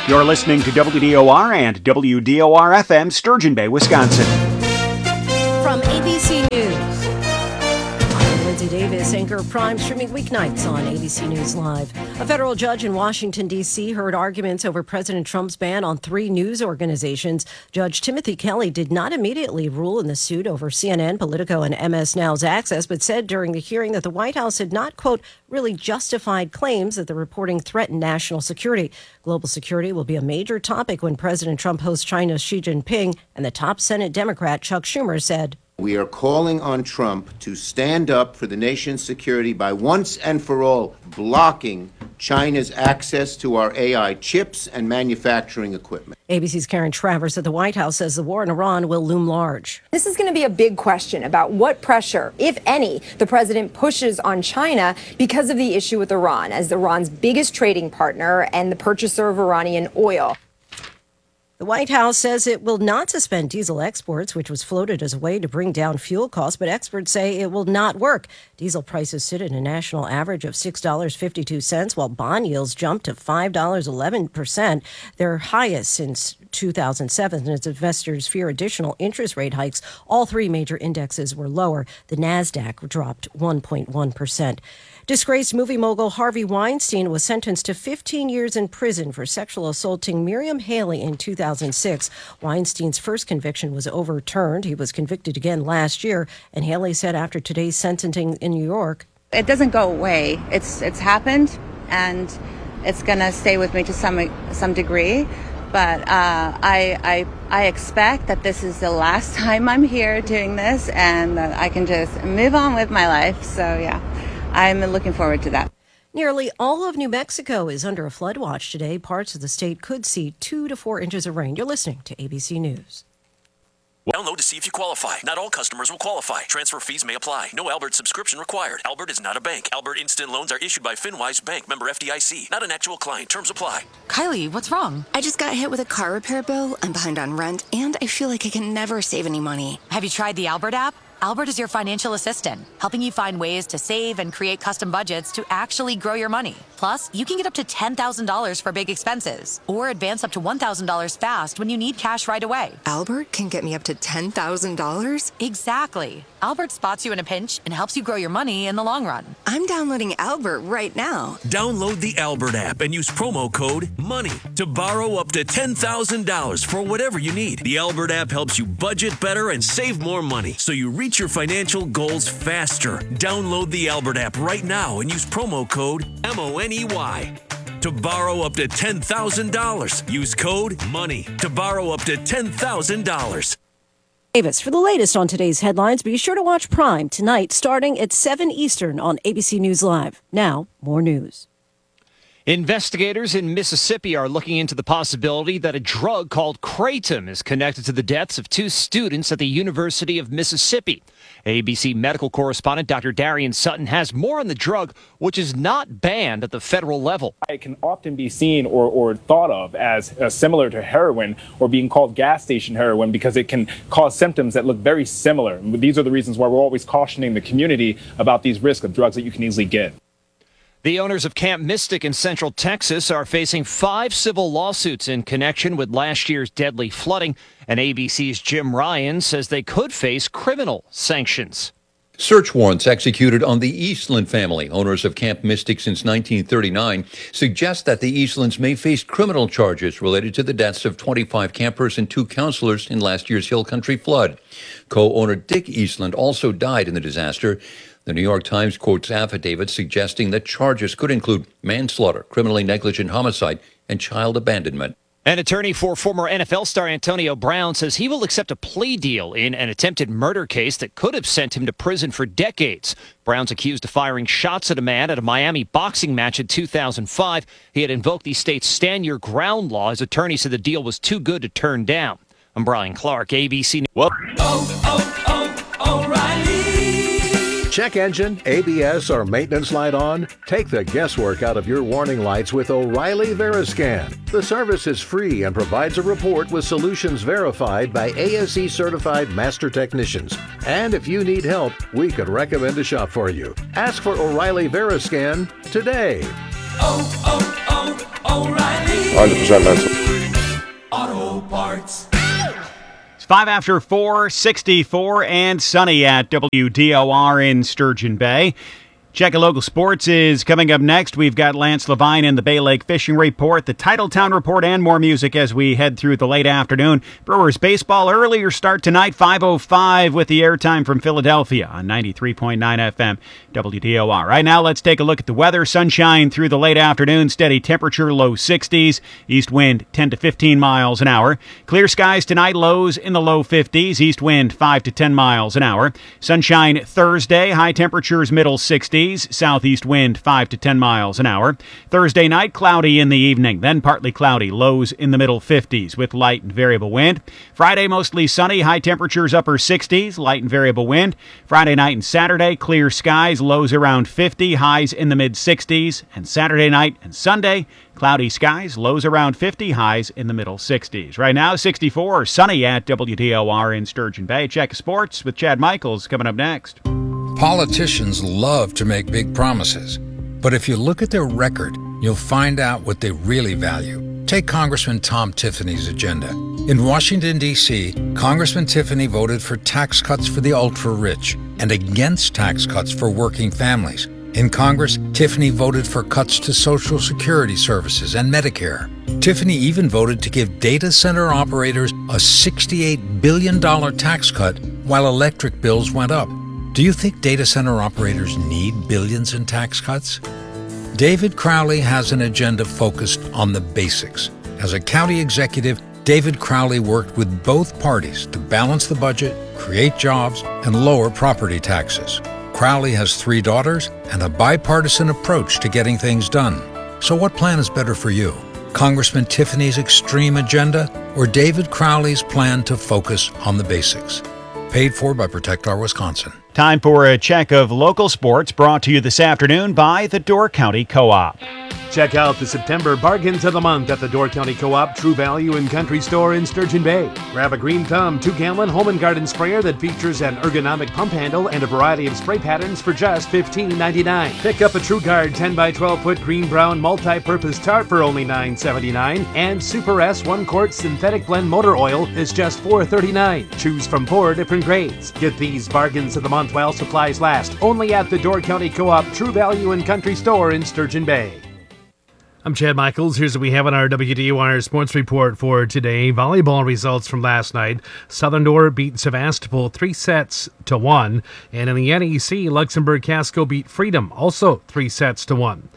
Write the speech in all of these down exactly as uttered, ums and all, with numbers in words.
You're listening to W D O R and W D O R F M, Sturgeon Bay, Wisconsin. From A B C News, I'm Lindsay Davis, anchor of Prime, streaming weeknights on A B C News Live. A federal judge in Washington, D C heard arguments over President Trump's ban on three news organizations. Judge Timothy Kelly did not immediately rule in the suit over C N N, Politico, and M S Now's access, but said during the hearing that the White House had not, quote, really justified claims that the reporting threatened national security. Global security will be a major topic when President Trump hosts China's Xi Jinping, and the top Senate Democrat, Chuck Schumer, said, "We are calling on Trump to stand up for the nation's security by once and for all blocking China's access to our A I chips and manufacturing equipment." A B C's Karen Travers at the White House says the war in Iran will loom large. This is going to be a big question about what pressure, if any, the president pushes on China because of the issue with Iran as Iran's biggest trading partner and the purchaser of Iranian oil. The White House says it will not suspend diesel exports, which was floated as a way to bring down fuel costs, but experts say it will not work. Diesel prices sit at a national average of six dollars and fifty-two cents, while bond yields jumped to five dollars and eleven cents, their highest since two thousand seven. As investors fear additional interest rate hikes, all three major indexes were lower. The NASDAQ dropped one point one percent. Disgraced movie mogul Harvey Weinstein was sentenced to fifteen years in prison for sexual assaulting Miriam Haley in two thousand six. Weinstein's first conviction was overturned. He was convicted again last year, and Haley said after today's sentencing in New York, "It doesn't go away. It's it's happened, and it's going to stay with me to some some degree. But uh, I, I I expect that this is the last time I'm here doing this, and that I can just move on with my life. So yeah, I'm looking forward to that." Nearly all of New Mexico is under a flood watch today. Parts of the state could see two to four inches of rain. You're listening to A B C News. Download to see if you qualify. Not all customers will qualify. Transfer fees may apply. No Albert subscription required. Albert is not a bank. Albert Instant Loans are issued by FinWise Bank, member F D I C. Not an actual client. Terms apply. Kylie, what's wrong? I just got hit with a car repair bill. I'm behind on rent, and I feel like I can never save any money. Have you tried the Albert app? Albert is your financial assistant, helping you find ways to save and create custom budgets to actually grow your money. Plus, you can get up to ten thousand dollars for big expenses, or advance up to one thousand dollars fast when you need cash right away. Albert can get me up to ten thousand dollars? Exactly. Albert spots you in a pinch and helps you grow your money in the long run. I'm downloading Albert right now. Download the Albert app and use promo code MONEY to borrow up to ten thousand dollars for whatever you need. The Albert app helps you budget better and save more money, so you reach your financial goals faster. Download the Albert app right now and use promo code M O N E Y to borrow up to ten thousand dollars. Use code MONEY to borrow up to ten thousand dollars. Davis, for the latest on today's headlines, be sure to watch Prime tonight starting at seven Eastern on A B C News Live. Now, more news. Investigators in Mississippi are looking into the possibility that a drug called Kratom is connected to the deaths of two students at the University of Mississippi. A B C medical correspondent Doctor Darian Sutton has more on the drug, which is not banned at the federal level. It can often be seen or, or thought of as uh, similar to heroin or being called gas station heroin because it can cause symptoms that look very similar. These are the reasons why we're always cautioning the community about these risks of drugs that you can easily get. The owners of Camp Mystic in Central Texas are facing five civil lawsuits in connection with last year's deadly flooding, and A B C's Jim Ryan says they could face criminal sanctions. Search warrants executed on the Eastland family, owners of Camp Mystic since nineteen thirty-nine, suggest that the Eastlands may face criminal charges related to the deaths of twenty-five campers and two counselors in last year's Hill Country flood. Co-owner Dick Eastland also died in the disaster. The New York Times quotes affidavits suggesting that charges could include manslaughter, criminally negligent homicide, and child abandonment. An attorney for former N F L star Antonio Brown says he will accept a plea deal in an attempted murder case that could have sent him to prison for decades. Brown's accused of firing shots at a man at a Miami boxing match in two thousand five. He had invoked the state's stand your ground law. His attorney said the deal was too good to turn down. I'm Brian Clark, A B C News. Well, oh, oh, oh, O'Reilly. Check engine, A B S, or maintenance light on? Take the guesswork out of your warning lights with O'Reilly Veriscan. The service is free and provides a report with solutions verified by A S E certified master technicians. And if you need help, we could recommend a shop for you. Ask for O'Reilly Veriscan today. Oh, oh, oh, O'Reilly. one hundred percent mental. Auto Parts. It's five after four, sixty-four and sunny at W D O R in Sturgeon Bay. Check a Local Sports is coming up next. We've got Lance Levine in the Bay Lake Fishing Report, the Titletown Report, and more music as we head through the late afternoon. Brewers baseball earlier start tonight, five oh five with the airtime from Philadelphia on ninety-three point nine F M W D O R. Right now, let's take a look at the weather. Sunshine through the late afternoon, steady temperature, low sixties, east wind ten to fifteen miles an hour. Clear skies tonight, lows in the low fifties, east wind five to ten miles an hour. Sunshine Thursday, high temperatures, middle sixties. Southeast wind five to ten miles an hour. Thursday night, cloudy in the evening, then partly cloudy, lows in the middle fifties with light and variable wind. Friday, mostly sunny, high temperatures upper sixties, light and variable wind. Friday night and Saturday, clear skies, lows around fifty, highs in the mid sixties. And Saturday night and Sunday, cloudy skies, lows around fifty, highs in the middle sixties. Right now, sixty-four, sunny at W D O R in Sturgeon Bay. Check Sports with Chad Michaels coming up next. Politicians love to make big promises, but if you look at their record, you'll find out what they really value. Take Congressman Tom Tiffany's agenda. In Washington, D C, Congressman Tiffany voted for tax cuts for the ultra-rich and against tax cuts for working families. In Congress, Tiffany voted for cuts to Social Security services and Medicare. Tiffany even voted to give data center operators a sixty-eight billion dollars tax cut while electric bills went up. Do you think data center operators need billions in tax cuts? David Crowley has an agenda focused on the basics. As a county executive, David Crowley worked with both parties to balance the budget, create jobs, and lower property taxes. Crowley has three daughters and a bipartisan approach to getting things done. So what plan is better for you? Congressman Tiffany's extreme agenda or David Crowley's plan to focus on the basics? Paid for by Protect Our Wisconsin. Time for a check of local sports brought to you this afternoon by the Door County Co-op. Check out the September bargains of the month at the Door County Co-op True Value and Country Store in Sturgeon Bay. Grab a Green Thumb two-gallon home and garden sprayer that features an ergonomic pump handle and a variety of spray patterns for just fifteen ninety-nine. Pick up a True Guard ten by twelve foot green-brown multi-purpose tarp for only nine seventy-nine, and Super S one-quart synthetic blend motor oil is just four thirty-nine. Choose from four different grades. Get these bargains of the month while supplies last, only at the Door County Co-op True Value and Country Store in Sturgeon Bay. I'm Chad Michaels. Here's what we have on our W D O R Sports Report for today. Volleyball results from last night. Southern Door beat Sevastopol three sets to one. And in the N E C, Luxembourg Casco beat Freedom, also three sets to one.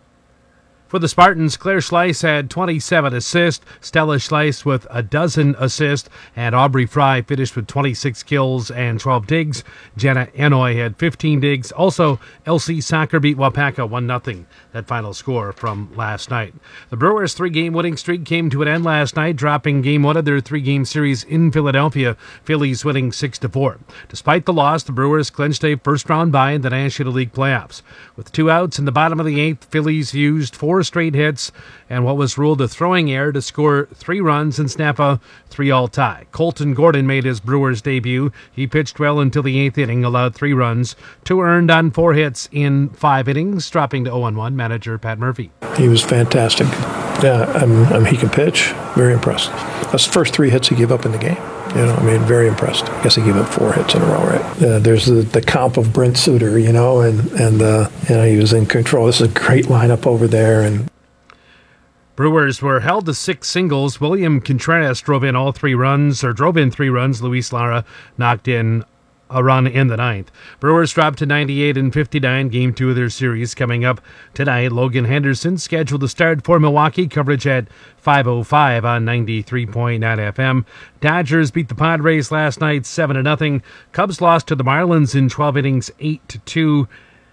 For the Spartans, Claire Schleiss had twenty-seven assists, Stella Schleiss with a dozen assists, and Aubrey Fry finished with twenty-six kills and twelve digs. Jenna Enoy had fifteen digs. Also, L C Soccer beat Wapaka one nothing. That final score from last night. The Brewers' three-game winning streak came to an end last night, dropping game one of their three-game series in Philadelphia. Phillies winning six to four. Despite the loss, the Brewers clinched a first-round bye in the National League playoffs. With two outs in the bottom of the eighth, Phillies used four straight hits and what was ruled a throwing error to score three runs and snap a three-all tie. Colton Gordon made his Brewers debut. He pitched well until the eighth inning, allowed three runs, two earned on four hits in five innings, dropping to oh and one. Manager Pat Murphy. He was fantastic. Yeah, I'm, I'm, he can pitch. Very impressive. That's the first three hits he gave up in the game. You know, I mean, very impressed. I guess he gave up four hits in a row, right? Uh, there's the, the comp of Brent Suter, you know, and, and uh, you know, he was in control. This is a great lineup over there. And Brewers were held to six singles. William Contreras drove in all three runs, or drove in three runs. Luis Lara knocked in a run in the ninth. Brewers dropped to ninety-eight and fifty-nine. Game two of their series coming up tonight. Logan Henderson scheduled to start for Milwaukee. Coverage at five oh five on ninety-three point nine F M. Dodgers beat the Padres last night seven to nothing. Cubs lost to the Marlins in twelve innings eight to two.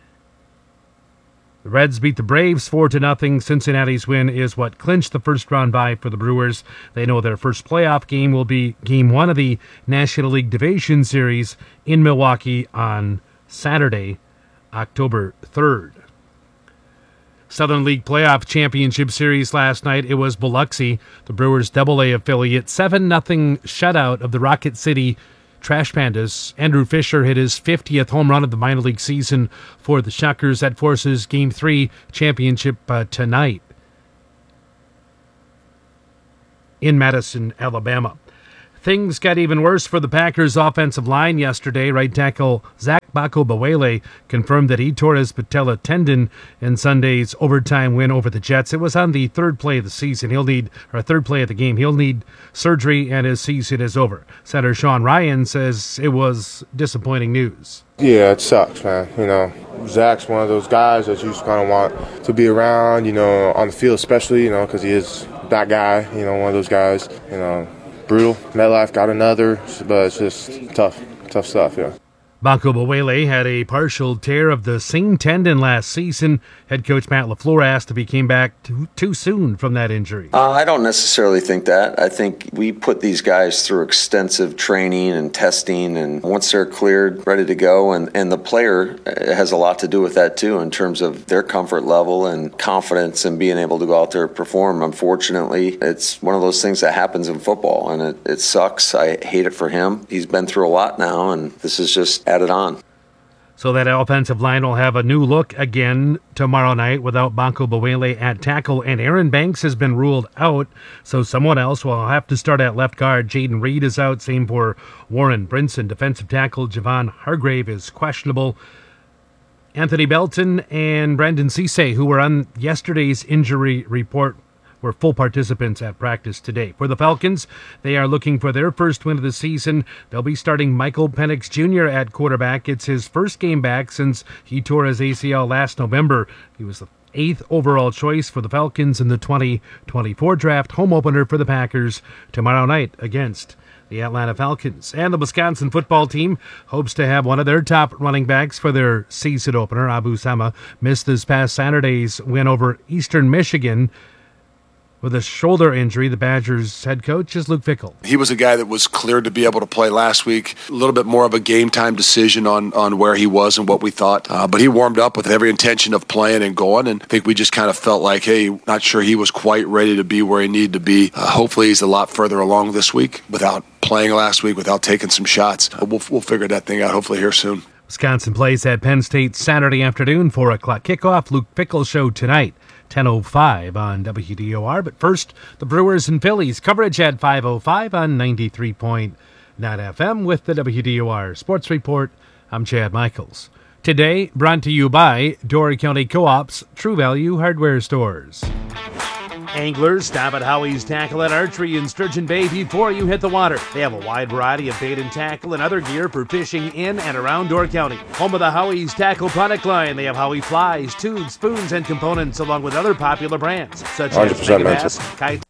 The Reds beat the Braves four to nothing. Cincinnati's win is what clinched the first round bye for the Brewers. They know their first playoff game will be game one of the National League Division Series in Milwaukee on Saturday, October third. Southern League Playoff Championship Series last night. It was Biloxi, the Brewers' double A affiliate, seven nothing shutout of the Rocket City Trash Pandas. Andrew Fisher hit his fiftieth home run of the minor league season for the Shockers. That forces Game three championship uh, tonight. in Madison, Alabama. Things got even worse for the Packers' offensive line yesterday. Right tackle Zach Bako-Bawele confirmed that he tore his patella tendon in Sunday's overtime win over the Jets. It was on the third play of the season. He'll need, or third play of the game. He'll need surgery, and his season is over. Senator Sean Ryan says it was disappointing news. Yeah, it sucks, man. You know, Zach's one of those guys that you just kind of want to be around, you know, on the field especially, you know, because he is that guy, you know, one of those guys, you know. Brutal. MetLife got another, but it's just tough, tough stuff, yeah. Bako-Bawele had a partial tear of the same tendon last season. Head coach Matt LaFleur asked if he came back too, too soon from that injury. Uh, I don't necessarily think that. I think we put these guys through extensive training and testing, and once they're cleared, ready to go, and, and the player has a lot to do with that too in terms of their comfort level and confidence and being able to go out there and perform. Unfortunately, it's one of those things that happens in football, and it, it sucks. I hate it for him. He's been through a lot now, and this is just added on. So that offensive line will have a new look again tomorrow night without Bako-Bawele at tackle, and Aaron Banks has been ruled out, so someone else will have to start at left guard. Jaden Reed is out, same for Warren Brinson. Defensive tackle Javon Hargrave is questionable. Anthony Belton and Brendan Cisse, who were on yesterday's injury report, were full participants at practice today. For the Falcons, they are looking for their first win of the season. They'll be starting Michael Penix Junior at quarterback. It's his first game back since he tore his A C L last November. He was the eighth overall choice for the Falcons in the twenty twenty-four draft. Home opener for the Packers tomorrow night against the Atlanta Falcons. And the Wisconsin football team hopes to have one of their top running backs for their season opener. Abu Sama missed this past Saturday's win over Eastern Michigan with a shoulder injury. The Badgers head coach is Luke Fickell. He was a guy that was cleared to be able to play last week. A little bit more of a game time decision on, on where he was and what we thought. Uh, but he warmed up with every intention of playing and going. And I think we just kind of felt like, hey, not sure he was quite ready to be where he needed to be. Uh, hopefully he's a lot further along this week without playing last week, without taking some shots. Uh, we'll, we'll figure that thing out hopefully here soon. Wisconsin plays at Penn State Saturday afternoon, four o'clock kickoff. Luke Fickell show tonight, ten oh five on W D O R. But first, the Brewers and Phillies coverage at five oh five on ninety-three point nine F M with the W D O R Sports Report. I'm Chad Michaels. Today, brought to you by Door County Co-op's True Value Hardware Stores. Anglers, stop at Howie's Tackle and Archery in Sturgeon Bay before you hit the water. They have a wide variety of bait and tackle and other gear for fishing in and around Door County. Home of the Howie's Tackle product line, they have Howie flies, tubes, spoons, and components along with other popular brands such as Megabass, Kite.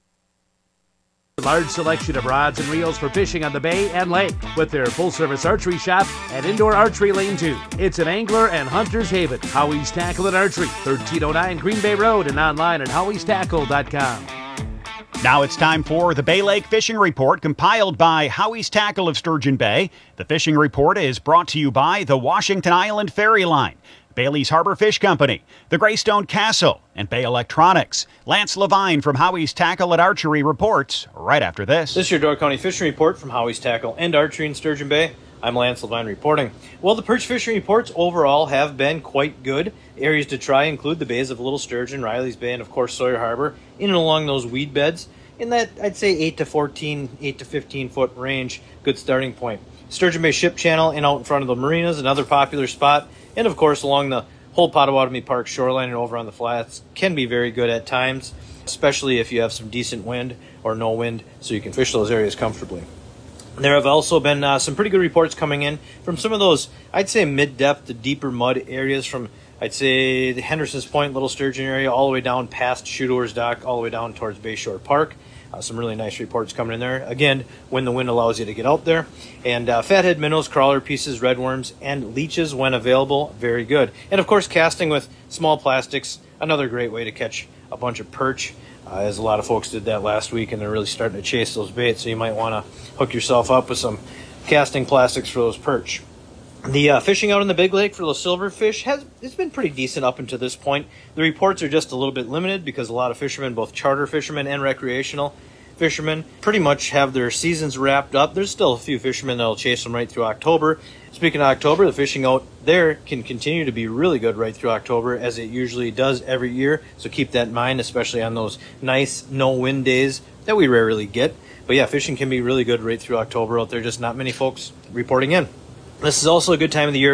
Large selection of rods and reels for fishing on the bay and lake with their full-service archery shop and indoor archery lane too. It's an angler and hunter's haven. Howie's Tackle and Archery, thirteen oh nine Green Bay Road, and online at howies tackle dot com. Now it's time for the Bay Lake Fishing Report, compiled by Howie's Tackle of Sturgeon Bay. The fishing report is brought to you by the Washington Island Ferry Line, Bailey's Harbor Fish Company, the Greystone Castle, and Bay Electronics. Lance Levine from Howie's Tackle and Archery reports right after this. This is your Door County Fishing Report from Howie's Tackle and Archery in Sturgeon Bay. I'm Lance Levine reporting. Well, the perch fishing reports overall have been quite good. Areas to try include the bays of Little Sturgeon, Riley's Bay, and of course Sawyer Harbor, in and along those weed beds. In that, I'd say eight to fourteen, eight to fifteen foot range, good starting point. Sturgeon Bay Ship Channel and out in front of the marinas, another popular spot. And of course, along the whole Potawatomi Park shoreline and over on the flats can be very good at times, especially if you have some decent wind or no wind, so you can fish those areas comfortably. There have also been uh, some pretty good reports coming in from some of those, I'd say, mid-depth to deeper mud areas from, I'd say, the Henderson's Point, Little Sturgeon area, all the way down past Shooters Dock, all the way down towards Bayshore Park. Uh, some really nice reports coming in there. Again, when the wind allows you to get out there. And uh, fathead minnows, crawler pieces, redworms, and leeches when available, very good. And of course, casting with small plastics, another great way to catch a bunch of perch. Uh, as a lot of folks did that last week, and they're really starting to chase those baits. So you might want to hook yourself up with some casting plastics for those perch. The uh, fishing out in the Big Lake for those silverfish has it's been pretty decent up until this point. The reports are just a little bit limited because a lot of fishermen, both charter fishermen and recreational, fishermen pretty much have their seasons wrapped up. There's still a few fishermen that'll chase them right through October. Speaking of October, the fishing out there can continue to be really good right through October, as it usually does every year. So keep that in mind, especially on those nice no-wind days that we rarely get. But yeah, fishing can be really good right through October out there. Just not many folks reporting in. This is also a good time of the year